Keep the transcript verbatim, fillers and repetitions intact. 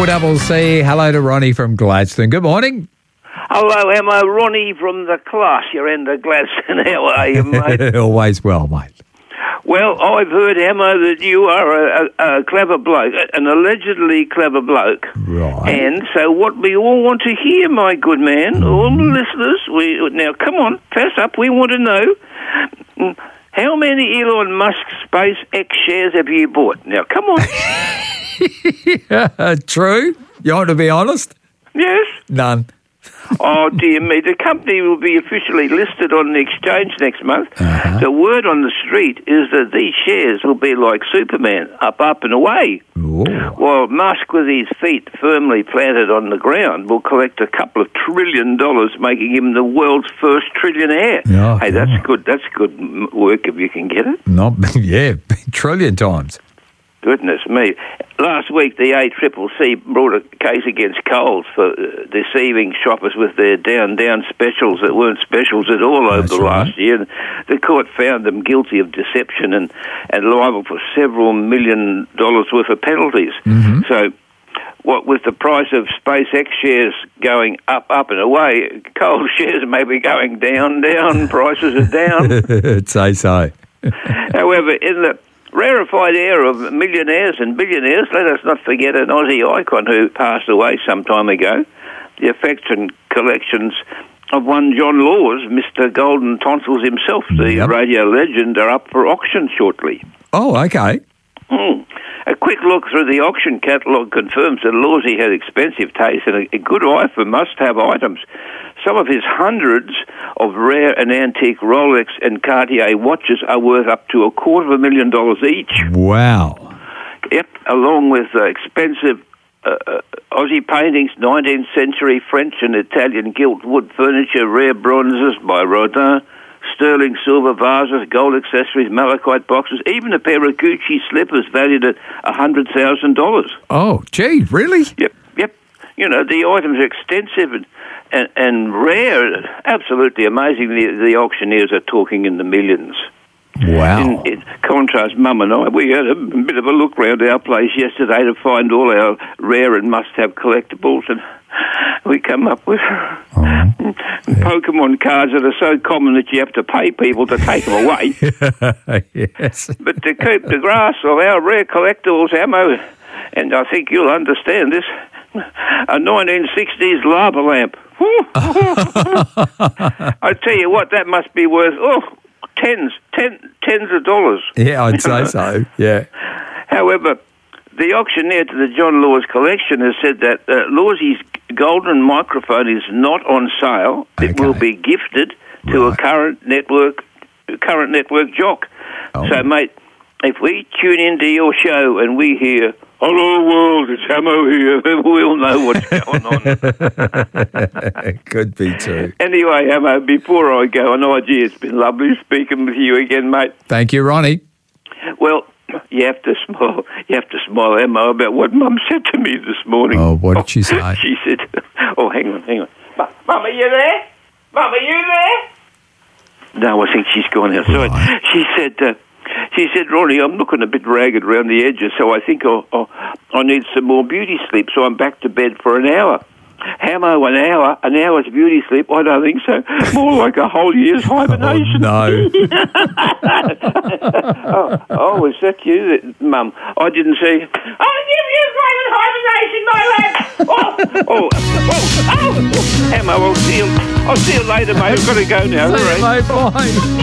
four double C. Hello to Ronnie from Gladstone. Good morning. Hello, Emma. Ronnie from the classier end of Gladstone. How are you, mate? Always well, mate. Well, I've heard, Emma, that you are a, a, a clever bloke, an allegedly clever bloke. Right. And so what we all want to hear, my good man, mm. all the listeners, we now, come on, fess up, we want to know, how many Elon Musk SpaceX shares have you bought? Now, come on. yeah, true. You want to be honest? Yes. None. Oh, dear me. The company will be officially listed on the exchange next month. Uh-huh. The word on the street is that these shares will be like Superman, up, up and away. Ooh. While Musk, with his feet firmly planted on the ground, will collect a couple of trillion dollars, making him the world's first trillionaire. Oh, hey, God. that's good. That's good work if you can get it. Not, yeah, trillion times. Goodness me. Last week, the A C C C brought a case against Coles for uh, deceiving shoppers with their down-down specials that weren't specials at all over That's the right. last year. The court found them guilty of deception and, and liable for several million dollars worth of penalties. Mm-hmm. So, what with the price of SpaceX shares going up, up and away, Coles shares may be going down, down, prices are down. I'd say so. However, in the rarefied air of millionaires and billionaires, let us not forget an Aussie icon who passed away some time ago. The affection collections of one John Laws, Mister Golden Tonsils himself, the Yep. radio legend, are up for auction shortly. Oh, okay. Hmm. A quick look through the auction catalogue confirms that Lawsy had expensive taste and a, a good eye for must-have items. Some of his hundreds of rare and antique Rolex and Cartier watches are worth up to a quarter of a million dollars each. Wow. Yep, along with uh, expensive uh, uh, Aussie paintings, nineteenth century French and Italian gilt wood furniture, rare bronzes by Rodin, sterling silver vases, gold accessories, malachite boxes, even a pair of Gucci slippers valued at one hundred thousand dollars. Oh, gee, really? Yep, yep. You know, the items are extensive and, and, and rare. Absolutely amazing. The, the auctioneers are talking in the millions. Wow. In, in contrast, Mum and I, we had a bit of a look round our place yesterday to find all our rare and must-have collectibles, and we come up with Oh, yeah. Pokemon cards that are so common that you have to pay people to take them away. Yes. But to keep the grass of our rare collectibles, ammo, and I think you'll understand this, a nineteen sixties lava lamp. I tell you what, that must be worth, oh, tens, ten, tens of dollars. Yeah, I'd say so, yeah. However, the auctioneer to the John Laws collection has said that uh, Lawsy's golden microphone is not on sale. It Okay. will be gifted to Right. a current network current network jock. Oh. So, mate, if we tune into your show and we hear, "Hello world, it's Hamo here," we'll know what's going on. Could be true. Anyway, Hamo, before I go, and oh, gee, it's been lovely speaking with you again, mate. Thank you, Ronnie. Well, you have to smile. You have to smile, Emma, about what Mum said to me this morning. Oh, what did she say? She said, "Oh, hang on, hang on, Mum, are you there? Mum, are you there?" No, I think she's gone outside. Right. She said, uh, "She said, Ronnie, I'm looking a bit ragged around the edges, so I think I'll, I'll, I need some more beauty sleep. So I'm back to bed for an hour." Hamo, an hour, an hour's beauty sleep? I don't think so. More like a whole year's hibernation. Oh, no. oh, oh, was that you, that, Mum? I didn't see. I'll give you private hibernation, my lad. Oh, oh, oh, oh, Hamo, I'll see you. I'll see you later, mate. I've got to go now. See you, All right. mate. Bye.